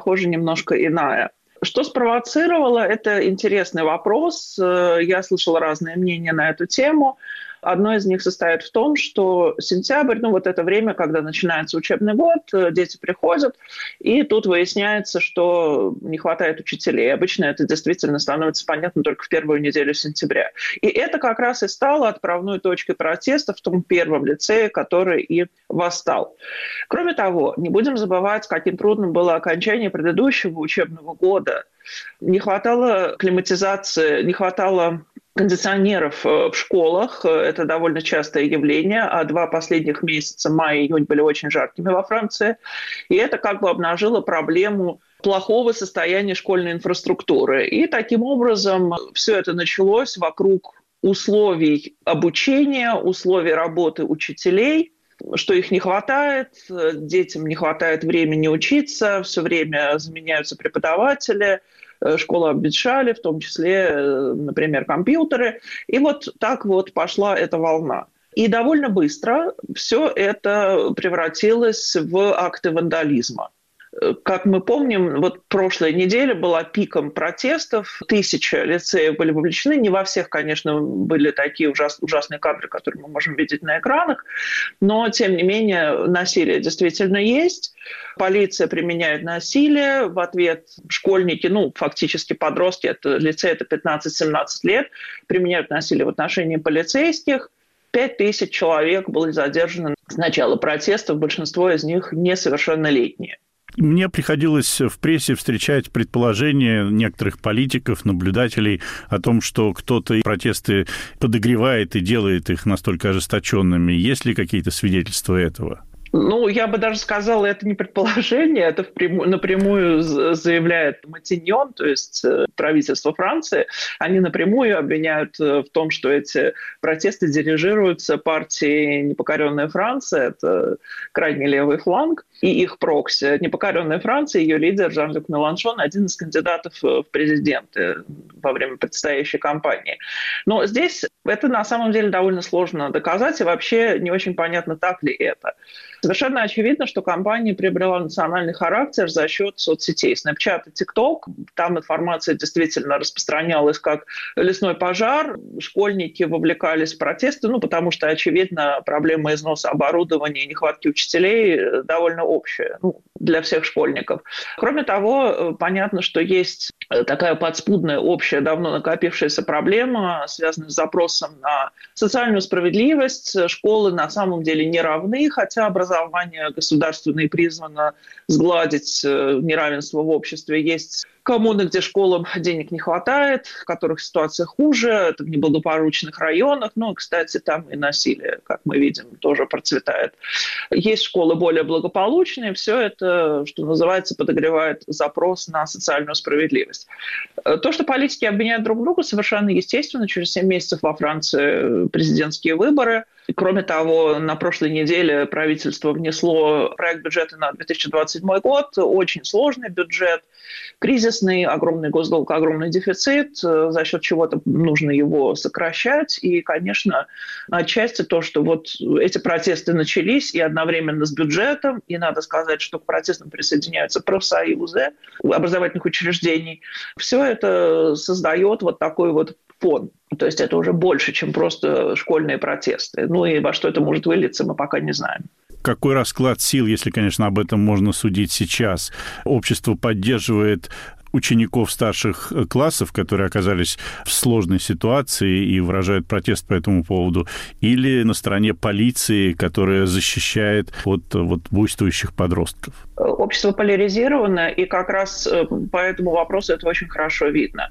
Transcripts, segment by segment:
похоже, немножко иная. Что спровоцировало? Это интересный вопрос. Я слышала разные мнения на эту тему. Одно из них состоит в том, что сентябрь, вот это время, когда начинается учебный год, дети приходят, и тут выясняется, что не хватает учителей. Обычно это действительно становится понятно только в первую неделю сентября. И это как раз и стало отправной точкой протеста в том первом лицее, который и восстал. Кроме того, не будем забывать, каким трудным было окончание предыдущего учебного года. Не хватало климатизации, не хватало кондиционеров в школах. Это довольно частое явление. А 2 последних месяца, май и июнь, были очень жаркими во Франции. И это как бы обнажило проблему плохого состояния школьной инфраструктуры. И таким образом все это началось вокруг условий обучения, условий работы учителей, что их не хватает, детям не хватает времени учиться, все время заменяются преподаватели, школы обветшали, в том числе, например, компьютеры. И вот так вот пошла эта волна. И довольно быстро все это превратилось в акты вандализма. Как мы помним, прошлая неделя была пиком протестов. 1000 лицеев были вовлечены. Не во всех, конечно, были такие ужасные кадры, которые мы можем видеть на экранах. Но, тем не менее, насилие действительно есть. Полиция применяет насилие. В ответ школьники, фактически подростки, лицей это 15-17 лет, применяют насилие в отношении полицейских. 5000 человек были задержаны с начала протестов. Большинство из них несовершеннолетние. Мне приходилось в прессе встречать предположения некоторых политиков, наблюдателей о том, что кто-то протесты подогревает и делает их настолько ожесточенными. Есть ли какие-то свидетельства этого? Я бы даже сказала, это не предположение, это напрямую заявляет Матиньон, то есть правительство Франции. Они напрямую обвиняют в том, что эти протесты дирижируются партией «Непокоренная Франция», это крайне левый фланг, и их прокси. «Непокоренная Франция», ее лидер Жан-Люк Меланшон, один из кандидатов в президенты во время предстоящей кампании. Но здесь это на самом деле довольно сложно доказать, и вообще не очень понятно, так ли это. Совершенно очевидно, что кампания приобрела национальный характер за счет соцсетей. Snapchat и TikTok. Там информация действительно распространялась как лесной пожар. Школьники вовлекались в протесты, потому что, очевидно, проблема износа оборудования и нехватки учителей довольно общая для всех школьников. Кроме того, понятно, что есть такая подспудная, общая, давно накопившаяся проблема, связанная с запросом на социальную справедливость. Школы на самом деле не равны, хотя образование государственное призвано сгладить неравенство в обществе. Есть коммуны, где школам денег не хватает, в которых ситуация хуже, это в неблагополучных районах. Кстати, там и насилие, как мы видим, тоже процветает. Есть школы более благополучные. Все это, что называется, подогревает запрос на социальную справедливость. То, что политики обвиняют друг друга, совершенно естественно. Через 7 месяцев во Франции президентские выборы. Кроме того, на прошлой неделе правительство внесло проект бюджета на 2027 год. Очень сложный бюджет, кризисный, огромный госдолг, огромный дефицит, за счет чего-то нужно его сокращать. И, конечно, отчасти то, что эти протесты начались и одновременно с бюджетом, и надо сказать, что к протестам присоединяются профсоюзы образовательных учреждений, все это создает такой фон. То есть это уже больше, чем просто школьные протесты. И во что это может вылиться, мы пока не знаем. Какой расклад сил, если, конечно, об этом можно судить сейчас? Общество поддерживает учеников старших классов, которые оказались в сложной ситуации и выражают протест по этому поводу, или на стороне полиции, которая защищает от буйствующих подростков? Общество поляризировано, и как раз по этому вопросу это очень хорошо видно.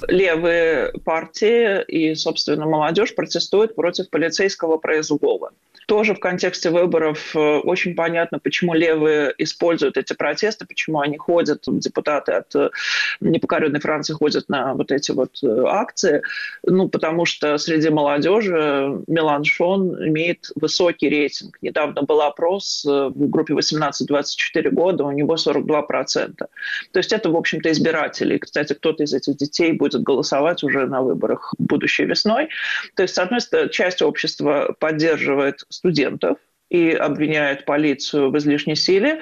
Левые партии и, собственно, молодежь протестуют против полицейского произвола. Тоже в контексте выборов очень понятно, почему левые используют эти протесты, почему они ходят, депутаты от непокоренной Франции ходят на эти акции. Потому что среди молодежи Меланшон имеет высокий рейтинг. Недавно был опрос в группе 18-24 года, у него 42%. То есть это, в общем-то, избиратели. И, кстати, кто-то из этих детей будет голосовать уже на выборах будущей весной. То есть, с одной стороны, часть общества поддерживает студентов и обвиняет полицию в излишней силе.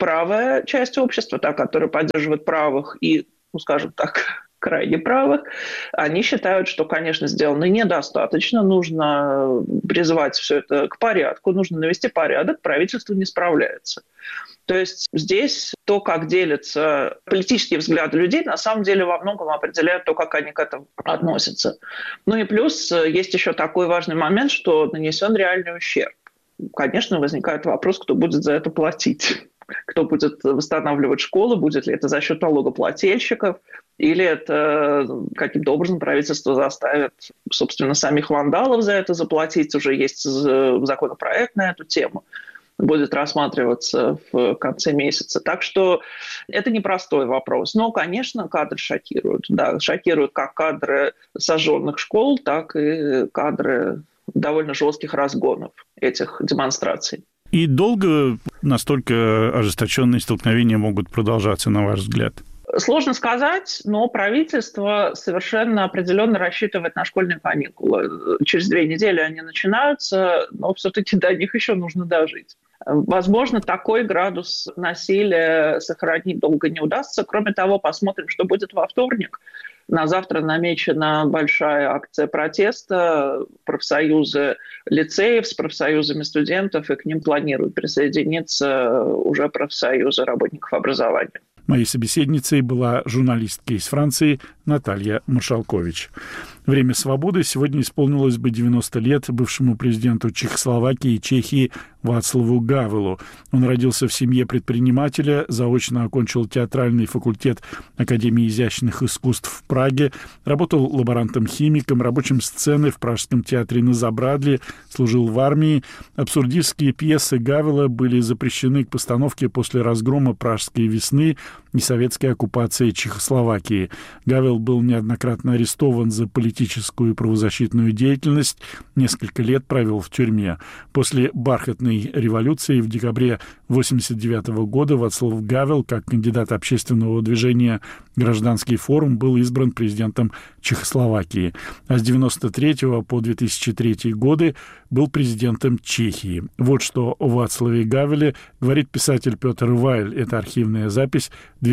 правая часть общества, та, которая поддерживает правых и, скажем так, крайне правых, они считают, что, конечно, сделано недостаточно, нужно призывать все это к порядку, нужно навести порядок, правительство не справляется. То есть здесь то, как делятся политические взгляды людей, на самом деле во многом определяют то, как они к этому относятся. Ну и плюс есть еще такой важный момент, что нанесен реальный ущерб. Конечно, возникает вопрос, кто будет за это платить. Кто будет восстанавливать школы, будет ли это за счет налогоплательщиков, или это каким-то образом правительство заставит, собственно, самих вандалов за это заплатить. Уже есть законопроект на эту тему, будет рассматриваться в конце месяца. Так что это непростой вопрос. Но, конечно, кадры шокируют. Да, шокируют как кадры сожженных школ, так и кадры довольно жестких разгонов этих демонстраций. И долго настолько ожесточенные столкновения могут продолжаться, на ваш взгляд? Сложно сказать, но правительство совершенно определенно рассчитывает на школьные каникулы. Через 2 недели они начинаются, но все-таки до них еще нужно дожить. Возможно, такой градус насилия сохранить долго не удастся. Кроме того, посмотрим, что будет во вторник. На завтра намечена большая акция протеста. Профсоюзы лицеев с профсоюзами студентов, и к ним планируют присоединиться уже профсоюзы работников образования. Моей собеседницей была журналистка из Франции Наталья Маршалкович. Время свободы. Сегодня исполнилось бы 90 лет бывшему президенту Чехословакии и Чехии Václavu Gavelu. Он родился в семье предпринимателя, заочно окончил театральный факультет Академии изящных искусств в Праге, работал лаборантом-химиком, рабочим сцены в Пражском театре на Забрадли, служил в армии. Абсурдистские пьесы Гавела были запрещены к постановке после разгрома Пражской весны и советской оккупации Чехословакии. Гавел был неоднократно арестован за политическую и правозащитную деятельность, несколько лет провел в тюрьме. После бархатной революции в декабре 1989 года Václav Гавел, как кандидат общественного движения «Гражданский форум», был избран президентом Чехословакии, а с 1993 по 2003 годы был президентом Чехии. Вот что о Václavе Гавеле говорит писатель Петр Вайль. Это архивная запись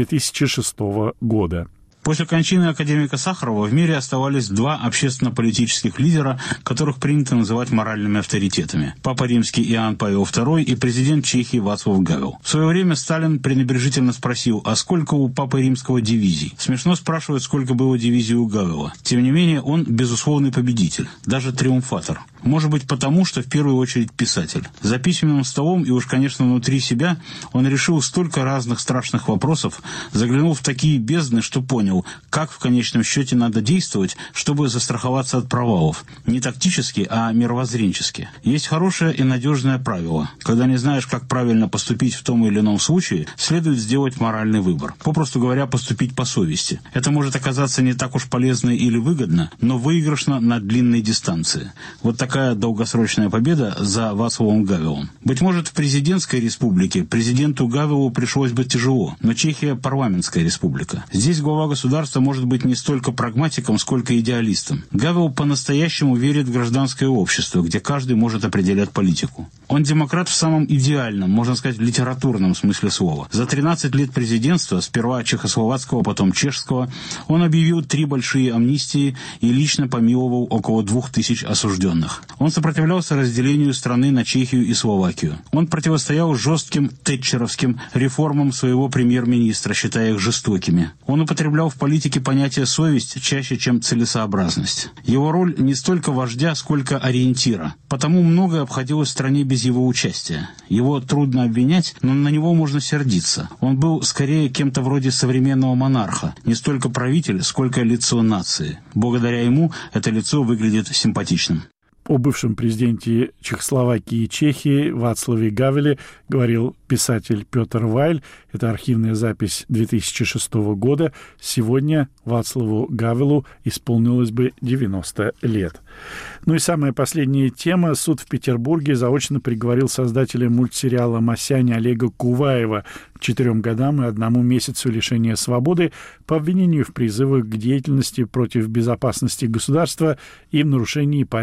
2006 года. После кончины академика Сахарова в мире оставались 2 общественно-политических лидера, которых принято называть моральными авторитетами. Папа Римский Иоанн Павел II и президент Чехии Václav Гавел. В свое время Сталин пренебрежительно спросил, а сколько у Папы Римского дивизий? Смешно спрашивать, сколько было дивизий у Гавела. Тем не менее, он безусловный победитель, даже триумфатор. Может быть, потому, что в первую очередь писатель. За письменным столом и уж, конечно, внутри себя он решил столько разных страшных вопросов, заглянул в такие бездны, что понял, как в конечном счете надо действовать, чтобы застраховаться от провалов. Не тактически, а мировоззренчески. Есть хорошее и надежное правило. Когда не знаешь, как правильно поступить в том или ином случае, следует сделать моральный выбор. Попросту говоря, поступить по совести. Это может оказаться не так уж полезно или выгодно, но выигрышно на длинной дистанции. Вот такая долгосрочная победа за Václavом Гавелом. Быть может, в президентской республике президенту Гавелу пришлось бы тяжело, но Чехия – парламентская республика. Здесь глава государства может быть не столько прагматиком, сколько идеалистом. Гавел по-настоящему верит в гражданское общество, где каждый может определять политику. Он демократ в самом идеальном, можно сказать, литературном смысле слова. За 13 лет президентства, сперва чехословацкого, потом чешского, он объявил 3 большие амнистии и лично помиловал около 2000 осужденных. Он сопротивлялся разделению страны на Чехию и Словакию. Он противостоял жестким тэтчеровским реформам своего премьер-министра, считая их жестокими. Он употреблял в политике понятие «совесть» чаще, чем «целесообразность». Его роль не столько вождя, сколько ориентира. Потому многое обходилось в стране без его участия. Его трудно обвинять, но на него можно сердиться. Он был скорее кем-то вроде современного монарха, не столько правитель, сколько лицо нации. Благодаря ему это лицо выглядит симпатичным. О бывшем президенте Чехословакии и Чехии Václavе Гавеле говорил писатель Петр Вайль. Это архивная запись 2006 года. Сегодня Václavu Гавелу исполнилось бы 90 лет. Ну и самая последняя тема. Суд в Петербурге заочно приговорил создателя мультсериала «Масяня» Олега Куваева к 4 годам и 1 месяцу лишения свободы по обвинению в призывах к деятельности против безопасности государства и в нарушении порядка деятельности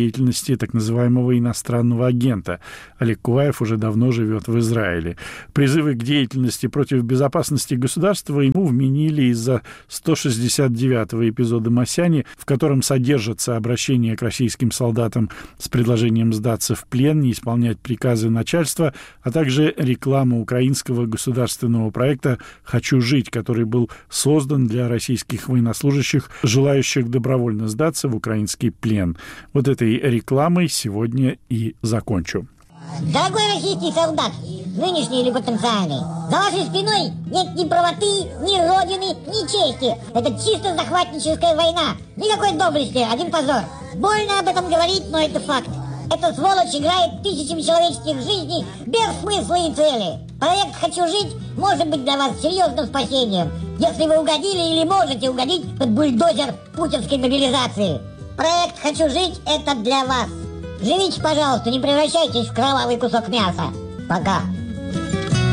деятельности так называемого иностранного агента. Олег Куваев уже давно живет в Израиле. Призывы к деятельности против безопасности государства ему вменили из-за 169-го эпизода «Масяни», в котором содержится обращение к российским солдатам с предложением сдаться в плен, не исполнять приказы начальства, а также реклама украинского государственного проекта «Хочу жить», который был создан для российских военнослужащих, желающих добровольно сдаться в украинский плен. Вот этой рекламой сегодня и закончу. Дорогой российский солдат, нынешний или потенциальный, за вашей спиной нет ни правоты, ни родины, ни чести. Это чисто захватническая война. Никакой доблести, один позор. Больно об этом говорить, но это факт. Эта сволочь играет тысячами человеческих жизней без смысла и цели. Проект «Хочу жить» может быть для вас серьезным спасением, если вы угодили или можете угодить под бульдозер путинской мобилизации. Проект «Хочу жить» — это для вас. Живите, пожалуйста, не превращайтесь в кровавый кусок мяса. Пока.